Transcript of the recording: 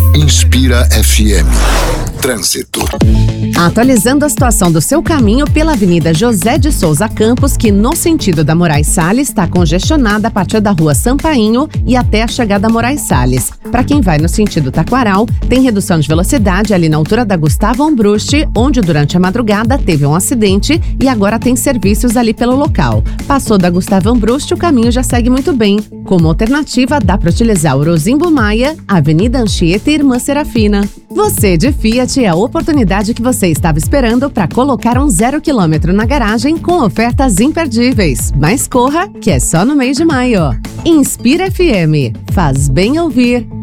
Inspira FM. Trânsito. Atualizando a situação do seu caminho pela Avenida José de Souza Campos, que no sentido da Moraes Salles está congestionada a partir da Rua Sampainho e até a chegada a Moraes Salles. Para quem vai no sentido Taquaral, tem redução de velocidade ali na altura da Gustavo Ambrusti, onde durante a madrugada teve um acidente e agora tem serviços ali pelo local. Passou da Gustavo Ambrusti, o caminho já segue muito bem. Como alternativa, dá para utilizar o Rosimbo Maia, Avenida Anchieta e Irmã Serafina. Você de Fiat é a oportunidade que você estava esperando para colocar um 0 km na garagem com ofertas imperdíveis. Mas corra, que é só no mês de maio. Inspira FM. Faz bem ouvir.